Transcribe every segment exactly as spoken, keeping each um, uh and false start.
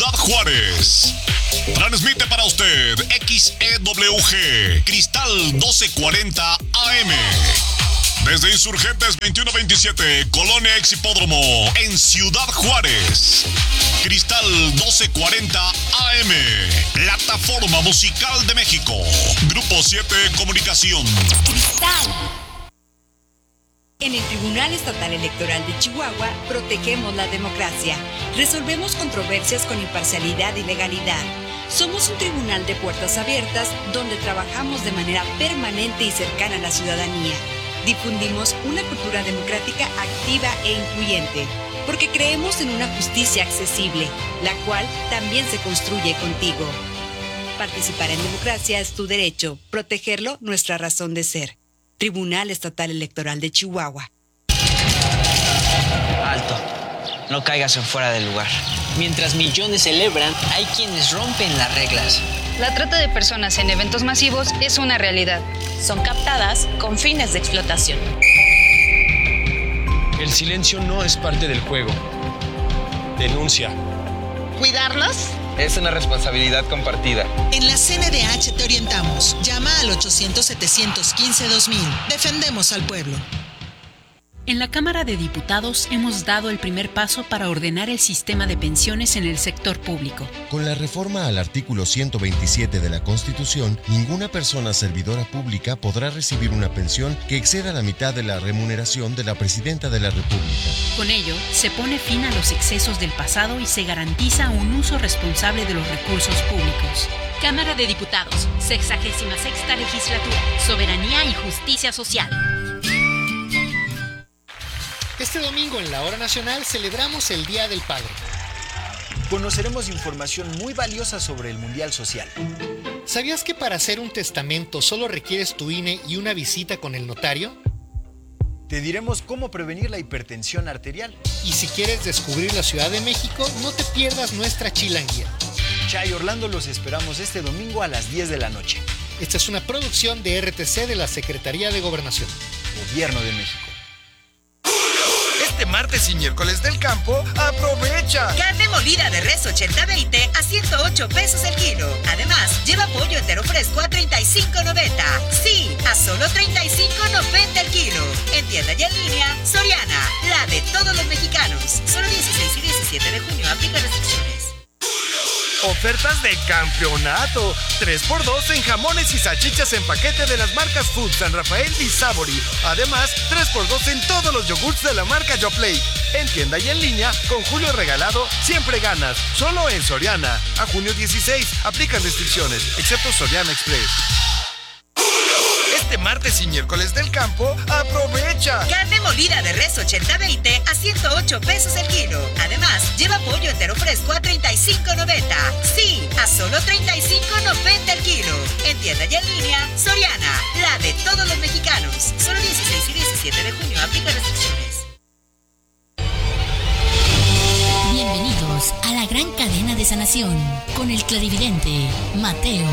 Ciudad Juárez. Transmite para usted X E W G, Cristal doce cuarenta A M. Desde Insurgentes veintiuno veintisiete, Colonia Ex Hipódromo, en Ciudad Juárez. Cristal doce cuarenta A M, Plataforma Musical de México. Grupo siete Comunicación. Cristal. En el Tribunal Estatal Electoral de Chihuahua protegemos la democracia. Resolvemos controversias con imparcialidad y legalidad. Somos un tribunal de puertas abiertas donde trabajamos de manera permanente y cercana a la ciudadanía. Difundimos una cultura democrática activa e incluyente, porque creemos en una justicia accesible, la cual también se construye contigo. Participar en democracia es tu derecho, protegerlo nuestra razón de ser. Tribunal Estatal Electoral de Chihuahua. Alto, no caigas en fuera del lugar. Mientras millones celebran, hay quienes rompen las reglas. La trata de personas en eventos masivos es una realidad. Son captadas con fines de explotación. El silencio no es parte del juego. Denuncia. ¿Cuidarlos? Es una responsabilidad compartida. En la C N D H te orientamos. Llama al ochocientos, setecientos quince, dos mil. Defendemos al pueblo. En la Cámara de Diputados hemos dado el primer paso para ordenar el sistema de pensiones en el sector público. Con la reforma al artículo ciento veintisiete de la Constitución, ninguna persona servidora pública podrá recibir una pensión que exceda la mitad de la remuneración de la Presidenta de la República. Con ello, se pone fin a los excesos del pasado y se garantiza un uso responsable de los recursos públicos. Cámara de Diputados, sexagésima sexta legislatura, soberanía y justicia social. Este domingo en la Hora Nacional celebramos el Día del Padre. Conoceremos información muy valiosa sobre el Mundial Social. ¿Sabías que para hacer un testamento solo requieres tu I N E y una visita con el notario? Te diremos cómo prevenir la hipertensión arterial. Y si quieres descubrir la Ciudad de México, no te pierdas nuestra chilanguía. Chay Orlando, los esperamos este domingo a las diez de la noche. Esta es una producción de R T C de la Secretaría de Gobernación. Gobierno de México. Este martes y miércoles del campo, aprovecha. Carne molida de res ochenta veinte a ciento ocho pesos el kilo. Además, lleva pollo entero fresco a treinta y cinco noventa. Sí, a solo treinta y cinco noventa el kilo. En tienda y en línea, Soriana, la de todos los mexicanos. Solo dieciséis y diecisiete de junio, aplica restricciones. Ofertas de campeonato. tres por dos en jamones y salchichas en paquete de las marcas Food, San Rafael y Savory. Además, tres por dos en todos los yogurts de la marca Yoplait. En tienda y en línea, con Julio Regalado, siempre ganas. Solo en Soriana. A junio dieciséis, aplican restricciones, excepto Soriana Express. Este martes y miércoles del campo, aprovecha. Carne molida de res ochenta veinte a ciento ocho pesos el kilo. Además, lleva pollo entero fresco a treinta y cinco noventa. Sí, a solo treinta y cinco noventa el kilo. En tienda y en línea, Soriana, la de todos los mexicanos. Solo dieciséis y diecisiete de junio, aplica restricciones. Bienvenidos a la gran cadena de sanación con el clarividente Mateo.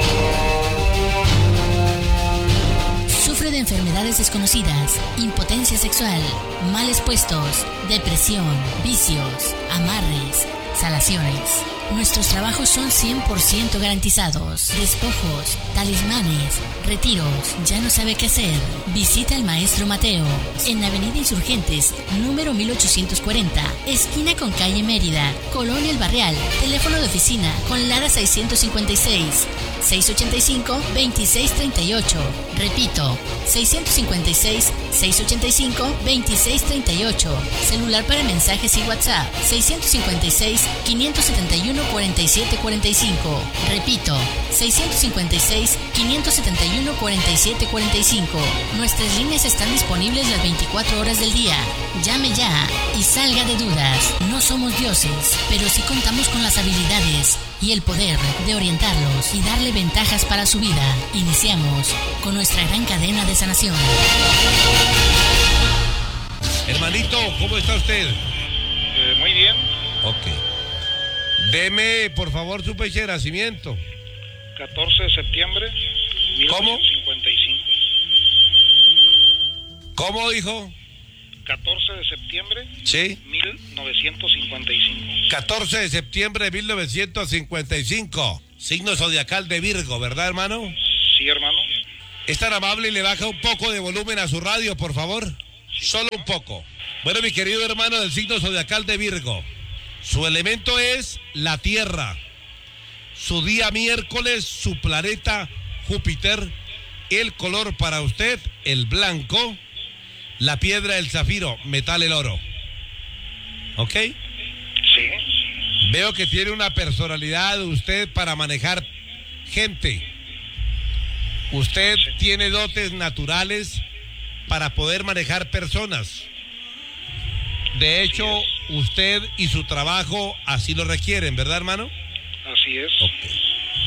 Sufre de enfermedades desconocidas, impotencia sexual, males puestos, depresión, vicios, amarres, salaciones. Nuestros trabajos son cien por ciento garantizados. Despojos, talismanes, retiros. ¿Ya no sabe qué hacer? Visita al maestro Mateo en Avenida Insurgentes, número mil ochocientos cuarenta, esquina con calle Mérida, Colonia El Barrial. Teléfono de oficina con Lara seiscientos cincuenta y seis, seiscientos ochenta y cinco, veintiséis treinta y ocho. Repito, seiscientos cincuenta y seis, seiscientos ochenta y cinco, veintiséis treinta y ocho. Celular para mensajes y WhatsApp seiscientos cincuenta y seis, quinientos setenta y uno, cuarenta y siete cuarenta y cinco. Repito, seiscientos cincuenta y seis, quinientos setenta y uno, cuarenta y siete cuarenta y cinco. Nuestras líneas están disponibles las veinticuatro horas del día. Llame ya y salga de dudas. No somos dioses, pero sí contamos con las habilidades y el poder de orientarlos y darle ventajas para su vida. Iniciamos con nuestra gran cadena de sanación. Hermanito, ¿cómo está usted? Eh, muy bien. Ok. Deme, por favor, su fecha de nacimiento. catorce de septiembre de ¿Cómo? mil novecientos cincuenta y cinco. ¿Cómo dijo? catorce de septiembre. Sí. mil novecientos cincuenta y cinco. catorce de septiembre de mil novecientos cincuenta y cinco. Signo zodiacal de Virgo, ¿verdad, hermano? Sí, hermano. ¿Es tan amable y le baja un poco de volumen a su radio, por favor? Sí, solo un poco. Bueno, mi querido hermano del signo zodiacal de Virgo, su elemento es la tierra. Su día miércoles, su planeta Júpiter, el color para usted, el blanco, la piedra, el zafiro, metal, el oro. ¿Ok? Sí. Veo que tiene una personalidad usted para manejar gente. Usted sí. tiene dotes naturales para poder manejar personas. De hecho, usted y su trabajo así lo requieren, ¿verdad, hermano? Así es. Okay.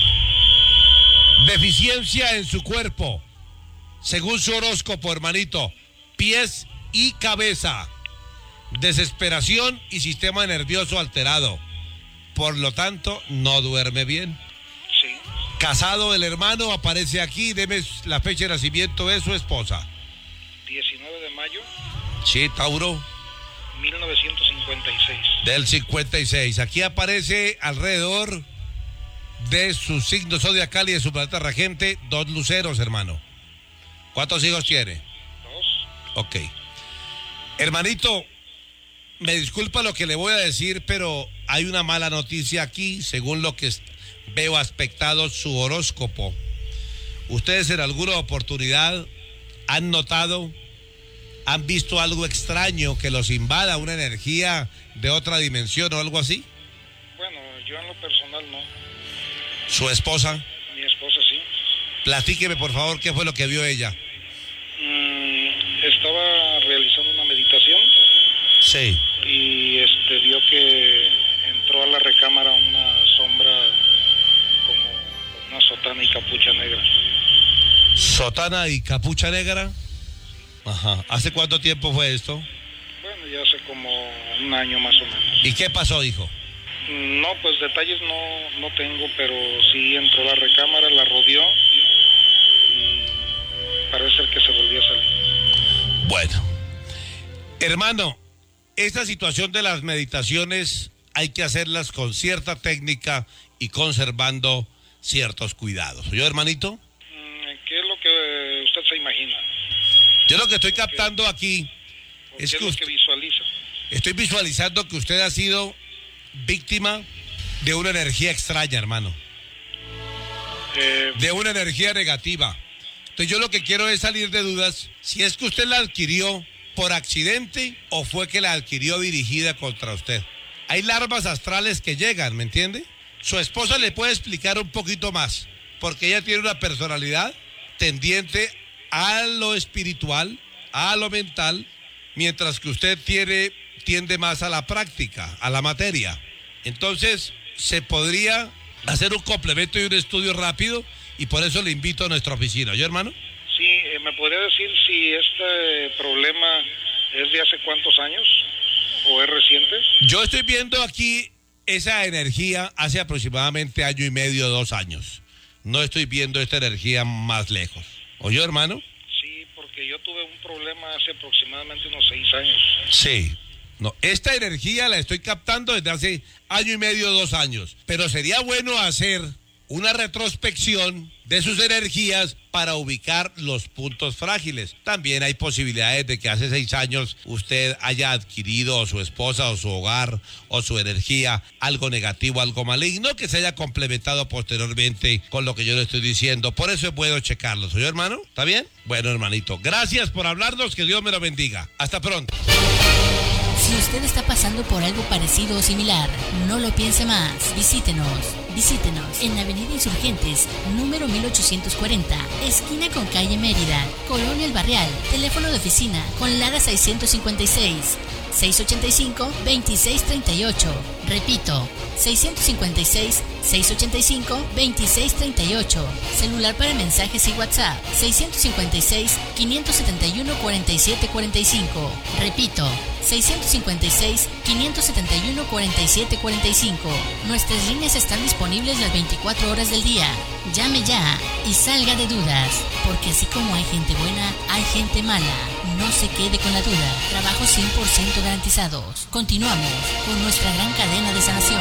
Deficiencia en su cuerpo, según su horóscopo, hermanito, pies y cabeza, desesperación y sistema nervioso alterado. Por lo tanto, no duerme bien. Sí. Casado el hermano, aparece aquí, deme la fecha de nacimiento de su esposa. diecinueve de mayo. Sí, Tauro. mil novecientos cincuenta y seis. Del cincuenta y seis. Aquí aparece alrededor de su signo zodiacal y de su planeta regente, dos luceros, hermano. ¿Cuántos hijos tiene? Dos. Ok. Hermanito, me disculpa lo que le voy a decir, pero hay una mala noticia aquí, según lo que veo aspectado su horóscopo. Ustedes en alguna oportunidad han notado, han visto algo extraño que los invada, una energía de otra dimensión o algo así. Bueno, yo en lo personal no. ¿Su esposa? Mi esposa sí. Platíqueme, por favor, ¿qué fue lo que vio ella? Mm, estaba realizando una meditación. Sí. Y este vio que entró a la recámara una sombra como una sotana y capucha negra. ¿Sotana y capucha negra? Ajá. ¿Hace cuánto tiempo fue esto? Bueno, ya hace como un año más o menos. ¿Y qué pasó, hijo? No, pues detalles no, no tengo, pero sí entró a la recámara, la rodeó y parece ser que se volvió a salir. Bueno, hermano, esta situación de las meditaciones hay que hacerlas con cierta técnica y conservando ciertos cuidados. ¿Yo, hermanito? ¿Qué es lo que usted se imagina? Yo lo que estoy captando aquí es que, usted, que visualiza. Estoy visualizando que usted ha sido víctima de una energía extraña, hermano. Eh, de una energía negativa. Entonces yo lo que quiero es salir de dudas si es que usted la adquirió por accidente o fue que la adquirió dirigida contra usted. Hay larvas astrales que llegan, ¿me entiende? Su esposa le puede explicar un poquito más, porque ella tiene una personalidad tendiente a lo espiritual, a lo mental, mientras que usted tiene, tiende más a la práctica, a la materia. Entonces, se podría hacer un complemento y un estudio rápido, y por eso le invito a nuestra oficina. ¿Yo, hermano? Sí, ¿me podría decir si este problema es de hace cuántos años o es reciente? Yo estoy viendo aquí esa energía hace aproximadamente año y medio, dos años. No estoy viendo esta energía más lejos. ¿Oyó, hermano? Sí, porque yo tuve un problema hace aproximadamente unos seis años. Sí. No, esta energía la estoy captando desde hace año y medio, dos años. Pero sería bueno hacer una retrospección de sus energías para ubicar los puntos frágiles. También hay posibilidades de que hace seis años usted haya adquirido, o su esposa, o su hogar, o su energía, algo negativo, algo maligno, que se haya complementado posteriormente con lo que yo le estoy diciendo. Por eso es bueno checarlo. ¿Soy hermano? ¿Está bien? Bueno, hermanito, gracias por hablarnos, que Dios me lo bendiga. Hasta pronto. Si usted está pasando por algo parecido o similar, no lo piense más. Visítenos. Visítenos en Avenida Insurgentes, número mil ochocientos cuarenta, esquina con calle Mérida, Colonia El Barrial. Teléfono de oficina con Lara seiscientos cincuenta y seis, seiscientos ochenta y cinco, veintiséis treinta y ocho. Repito, seiscientos cincuenta y seis, seis ocho cinco, dos seis tres ocho. Celular para mensajes y WhatsApp seis cinco seis, cinco siete uno, cuatro siete cuatro cinco. Repito, seis cinco seis, cinco siete uno, cuatro siete cuatro cinco. Nuestras líneas están disponibles las veinticuatro horas del día. Llame ya y salga de dudas, porque así como hay gente buena, hay gente mala. No se quede con la duda. Trabajos cien por ciento garantizados. Continuamos con nuestra gran cadena de sanación.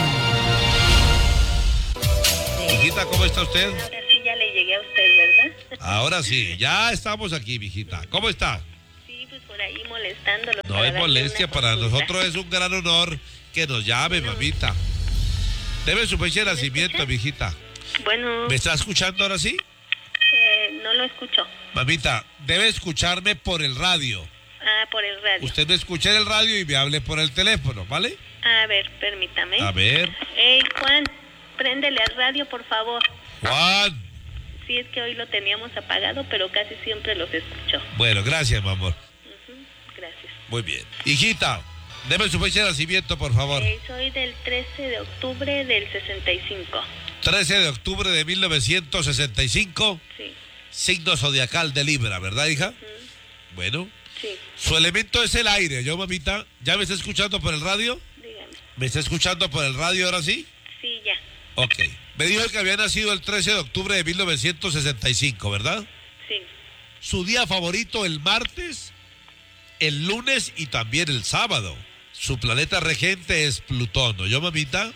Hijita, ¿cómo está usted? Ahora sí ya le llegué a usted, ¿verdad? Ahora sí, ya estamos aquí, mijita. ¿Cómo está? Sí, pues por ahí molestándolo. No hay molestia, para nosotros es un gran honor que nos llame, bueno, mamita. Debe su fecha de nacimiento, mijita. Bueno. ¿Me está escuchando ahora sí? Eh, no lo escucho. Mamita, debe escucharme por el radio. Ah, por el radio. Usted me escucha en el radio y me hable por el teléfono, ¿vale? A ver, permítame. A ver. Ey, Juan, préndele al radio, por favor. Juan. Sí, es que hoy lo teníamos apagado, pero casi siempre los escucho. Bueno, gracias, mi amor. Uh-huh, gracias. Muy bien. Hijita, deme su fecha de nacimiento, por favor. Eh, soy del trece de octubre del sesenta y cinco. trece de octubre de mil novecientos sesenta y cinco. Sí. Signo zodiacal de Libra, ¿verdad, hija? Uh-huh. Bueno. Sí. Su elemento es el aire, ¿yo, mamita? ¿Ya me está escuchando por el radio? Dígame. ¿Me está escuchando por el radio ahora sí? Sí, ya. Ok. Me dijo que había nacido el trece de octubre de mil novecientos sesenta y cinco, ¿verdad? Sí. Su día favorito el martes, el lunes y también el sábado. Su planeta regente es Plutón, ¿no, yo, mamita?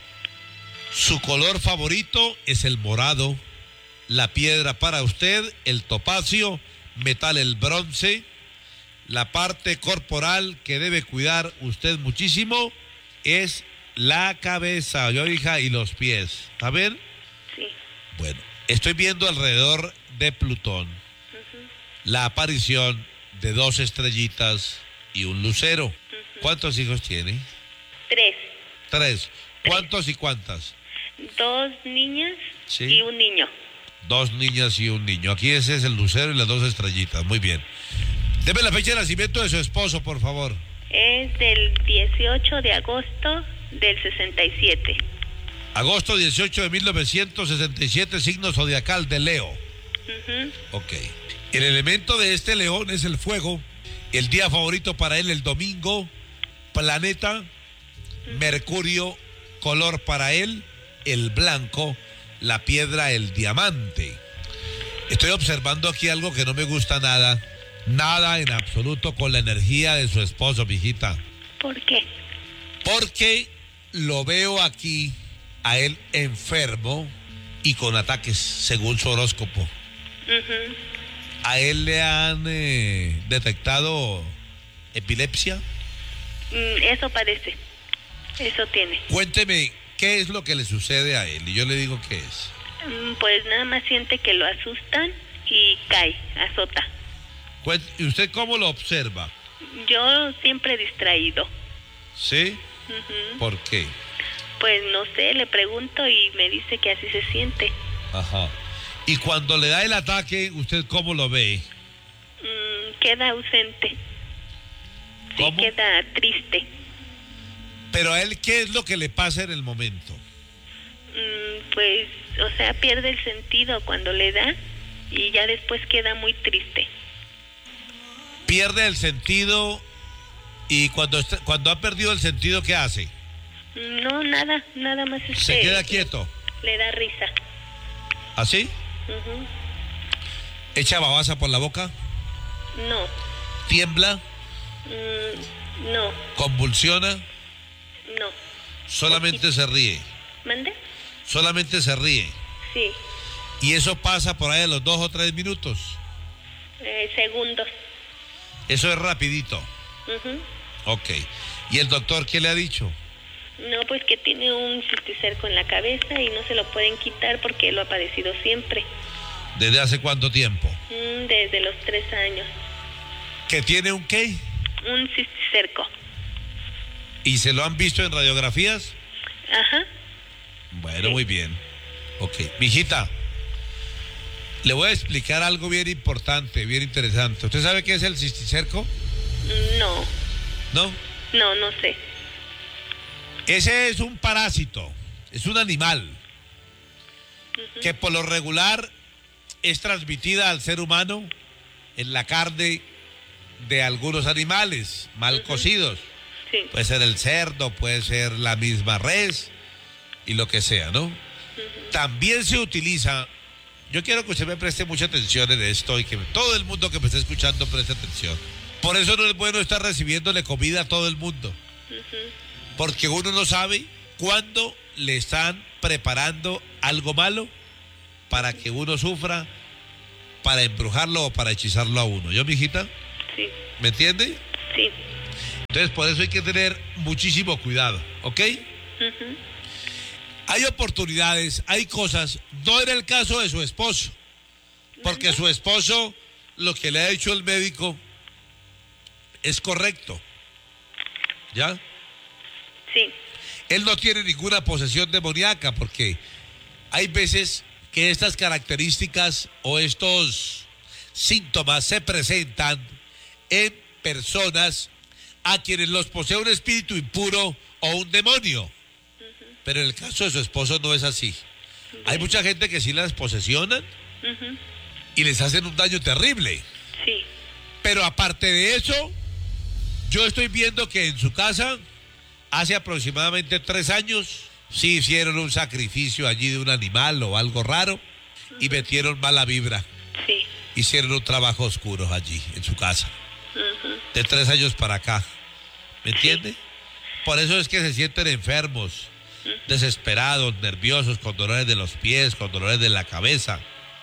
Su color favorito es el morado. La piedra para usted, el topacio. Metal, el bronce. La parte corporal que debe cuidar usted muchísimo es la cabeza, yo, hija, y los pies. ¿Está bien? Sí. Bueno, estoy viendo alrededor de Plutón uh-huh. la aparición de dos estrellitas y un lucero. Uh-huh. ¿Cuántos hijos tiene? Tres. Tres. ¿Cuántos y cuántas? Dos niñas ¿Sí? y un niño. Dos niñas y un niño. Aquí ese es el lucero y las dos estrellitas. Muy bien. Deme la fecha de nacimiento de su esposo, por favor. Es del dieciocho de agosto del sesenta y siete. Agosto dieciocho de mil novecientos sesenta y siete, signo zodiacal de Leo. Uh-huh. Ok. El elemento de este león es el fuego. El día favorito para él, el domingo. Planeta, uh-huh. Mercurio. Color para él, el blanco. La piedra, el diamante. Estoy observando aquí algo que no me gusta nada. Nada en absoluto con la energía de su esposo, mijita. ¿Por qué? Porque lo veo aquí a él enfermo y con ataques, según su horóscopo. Uh-huh. ¿A él le han eh, detectado epilepsia? Mm, eso parece. Eso tiene. Cuénteme, ¿qué es lo que le sucede a él? Y yo le digo qué es. Mm, pues nada más siente que lo asustan y cae, azota. ¿Y usted cómo lo observa? Yo siempre distraído. ¿Sí? Uh-huh. ¿Por qué? Pues no sé, le pregunto y me dice que así se siente. Ajá. ¿Y cuando le da el ataque, usted cómo lo ve? Mm, queda ausente. ¿Cómo? Sí, queda triste. ¿Pero a él qué es lo que le pasa en el momento? Mm, pues, o sea, pierde el sentido cuando le da y ya después queda muy triste. Pierde el sentido y cuando está, cuando ha perdido el sentido, ¿qué hace? No, nada, nada más. Este, ¿Se queda quieto? Le da risa. ¿Así? Uh-huh. ¿Echa babasa por la boca? No. ¿Tiembla? Mm, no. ¿Convulsiona? No. ¿Solamente Poquito. se ríe? ¿Mande? ¿Solamente se ríe? Sí. ¿Y eso pasa por ahí a los dos o tres minutos? Eh, segundos. Eso es rapidito. Uh-huh. Ok. ¿Y el doctor qué le ha dicho? No, pues que tiene un cisticerco en la cabeza y no se lo pueden quitar porque lo ha padecido siempre. ¿Desde hace cuánto tiempo? Mm, desde los tres años. ¿Que tiene un qué? Un cisticerco. ¿Y se lo han visto en radiografías? Ajá. Bueno, sí. Muy bien. Ok. Mijita, le voy a explicar algo bien importante, bien interesante. ¿Usted sabe qué es el cisticerco? No. ¿No? No, no sé. Ese es un parásito, es un animal uh-huh. que por lo regular es transmitida al ser humano en la carne de algunos animales mal uh-huh. cocidos. Sí. Puede ser el cerdo, puede ser la misma res y lo que sea, ¿no? Uh-huh. También se utiliza, yo quiero que usted me preste mucha atención en esto y que todo el mundo que me está escuchando preste atención. Por eso no es bueno estar recibiéndole comida a todo el mundo. Uh-huh. Porque uno no sabe cuándo le están preparando algo malo para que uno sufra, para embrujarlo o para hechizarlo a uno. ¿Yo, mijita? Sí. ¿Me entiende? Sí. Entonces, por eso hay que tener muchísimo cuidado, ¿ok? Uh-huh. Hay oportunidades, hay cosas. No era el caso de su esposo, porque uh-huh. su esposo, lo que le ha hecho el médico es correcto. ¿Ya? Sí. Él no tiene ninguna posesión demoníaca, porque hay veces que estas características o estos síntomas se presentan en personas a quienes los posee un espíritu impuro o un demonio. Uh-huh. Pero en el caso de su esposo no es así. Uh-huh. Hay mucha gente que sí las posesionan uh-huh. y les hacen un daño terrible. Sí. Pero aparte de eso, yo estoy viendo que en su casa, hace aproximadamente tres años, sí hicieron un sacrificio allí de un animal o algo raro uh-huh. y metieron mala vibra. Sí. Hicieron un trabajo oscuro allí, en su casa. Uh-huh. De tres años para acá. ¿Me entiende? Sí. Por eso es que se sienten enfermos, uh-huh. desesperados, nerviosos, con dolores de los pies, con dolores de la cabeza.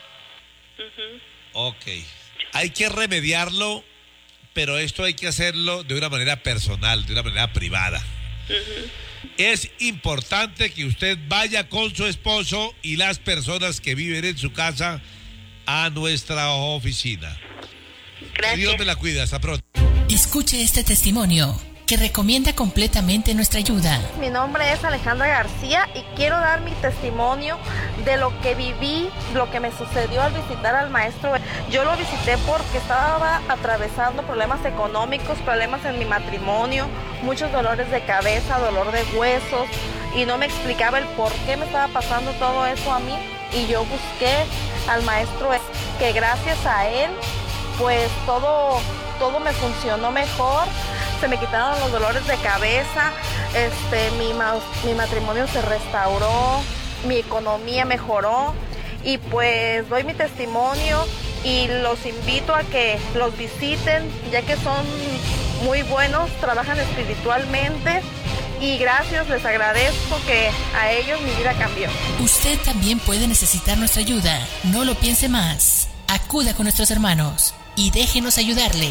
Uh-huh. Ok. Hay que remediarlo, pero esto hay que hacerlo de una manera personal, de una manera privada. Uh-huh. Es importante que usted vaya con su esposo y las personas que viven en su casa a nuestra oficina. Gracias. Que Dios me la cuida. Hasta pronto. Escuche este testimonio que recomienda completamente nuestra ayuda. Mi nombre es Alejandra García y quiero dar mi testimonio de lo que viví, lo que me sucedió al visitar al maestro. Yo lo visité porque estaba atravesando problemas económicos, problemas en mi matrimonio, muchos dolores de cabeza, dolor de huesos, y no me explicaba el por qué me estaba pasando todo eso a mí. Y yo busqué al maestro, que gracias a él, pues todo, todo me funcionó mejor. Se me quitaron los dolores de cabeza, este, mi, mi matrimonio se restauró, mi economía mejoró, y pues doy mi testimonio y los invito a que los visiten, ya que son muy buenos, trabajan espiritualmente, y gracias, les agradezco que a ellos mi vida cambió. Usted también puede necesitar nuestra ayuda, no lo piense más. Acuda con nuestros hermanos y déjenos ayudarle.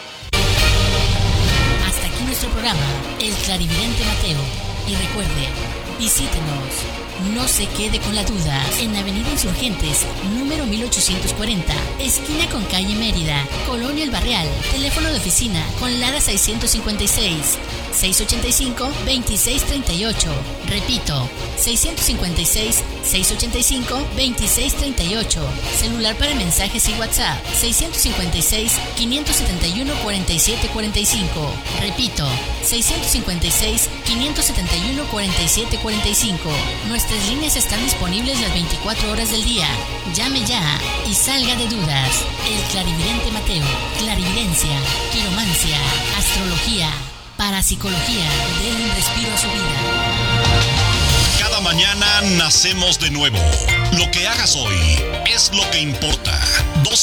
Nuestro programa, El Clarividente Mateo. Y recuerde, visítenos, no se quede con la duda, en Avenida Insurgentes, número mil ochocientos cuarenta, esquina con calle Mérida, Colonia El Barrial. Teléfono de oficina con Lara seiscientos cincuenta y seis, seiscientos ochenta y cinco, veintiséis treinta y ocho. Repito, seiscientos cincuenta y seis, seiscientos ochenta y cinco, veintiséis treinta y ocho. Celular para mensajes y WhatsApp, seiscientos cincuenta y seis, quinientos setenta y uno, cuarenta y siete cuarenta y cinco. Repito, seiscientos cincuenta y seis, quinientos setenta y uno, cuarenta y siete cuarenta y cinco. Nuestras líneas están disponibles las veinticuatro horas del día. Llame ya y salga de dudas. El Clarividente Mateo, clarividencia, quiromancia, astrología, parapsicología. Denle un respiro a su vida. Cada mañana nacemos de nuevo. Lo que hagas hoy es lo que importa. doce